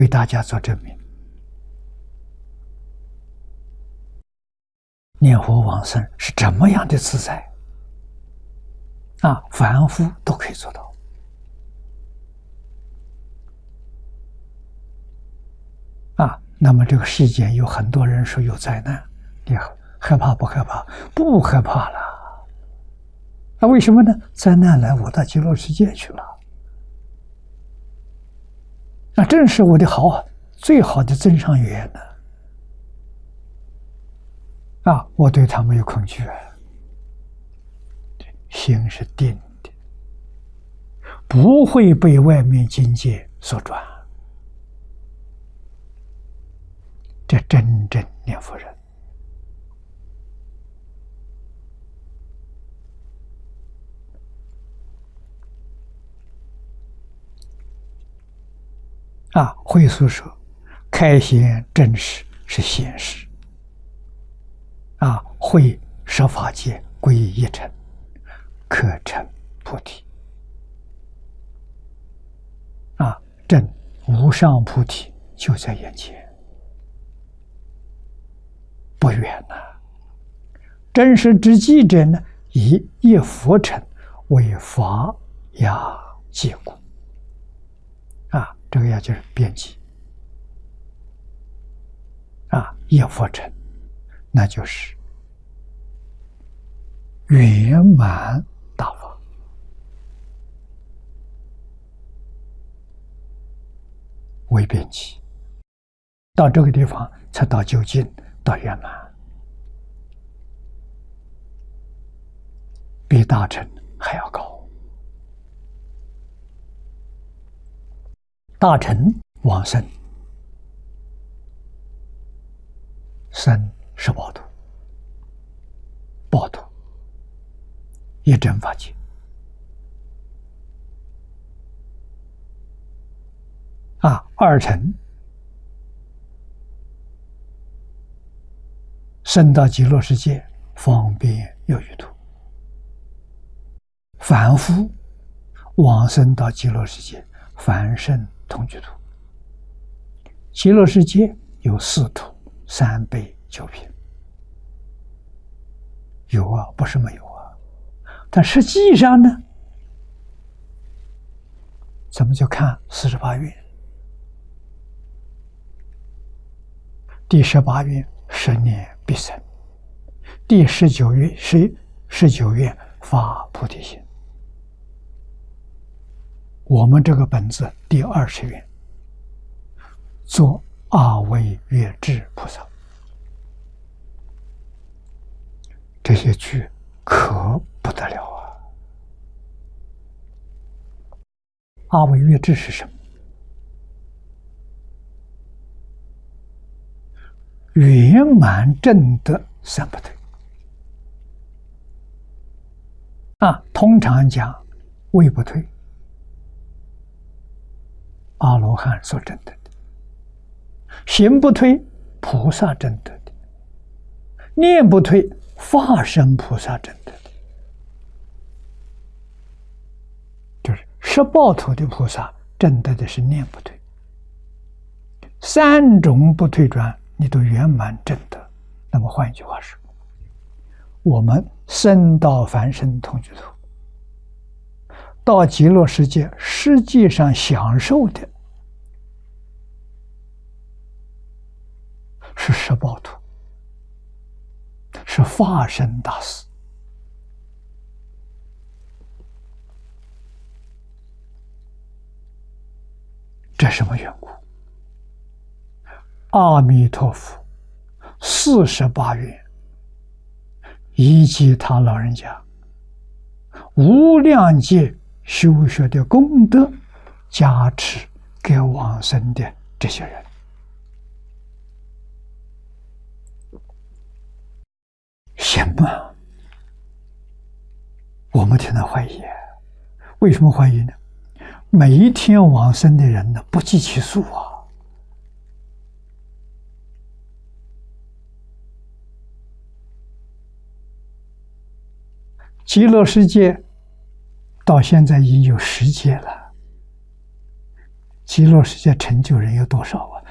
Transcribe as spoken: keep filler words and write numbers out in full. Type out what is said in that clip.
为大家做证明。念佛往生是怎么样的自在啊？凡夫都可以做到啊。那么这个世间有很多人说有灾难，你害怕不害怕？不害怕了。那为什么呢？灾难来，我到极乐世界去了。那正是我的好最好的增上缘呢。啊，我对他没有恐惧啊，心是定的，不会被外面境界所转。这真正念佛人啊，慧素说，开显真实是显实。啊，会十法界归一一尘，可成菩提。啊，证无上菩提就在眼前，不远呐、啊。真实之际者呢，以一佛尘为法雅界故。啊，这个呀就是编辑。啊，一佛尘。那就是圆满大法为边际，到这个地方才到究竟，到圆满，比大乘还要高。大乘往生生是报土，报土一真法界啊，二乘升到极乐世界，方便有余土；凡夫往生到极乐世界，凡圣同居土。极乐世界有四土，三倍九品。有啊，不是没有啊，但实际上呢，咱们就看四十八愿，第十八愿十年必生，第十九愿十十九愿发菩提心。我们这个本子第二十愿做阿惟越致菩萨。这些句可不得了啊！阿惟越致是什么？圆满正德三不退啊，通常讲位不退，阿罗汉所证得的；行不退，菩萨证得的；念不退，化身菩萨证得的。就是十报土的菩萨证得的是念不退，三种不退转你都圆满证得。那么换一句话说，我们生到凡圣同居土，到极乐世界，实际上享受的是十报土，是化身大事。这什么缘故？阿弥陀佛四十八愿以及他老人家无量劫修学的功德加持给往生的这些人。行吗？我们天天怀疑，为什么怀疑呢？每一天往生的人呢，不计其数啊。极乐世界到现在已经有十界了， 极乐世界成就人有多少啊？